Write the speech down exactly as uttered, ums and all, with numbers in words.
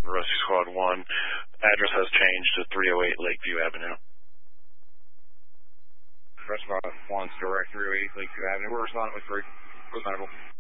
Rescue Squad one. Address has changed to three oh eight Lakeview Avenue. Rescue Squad one's direct three oh eight Lakeview Avenue. We're responding with three. Who's medical?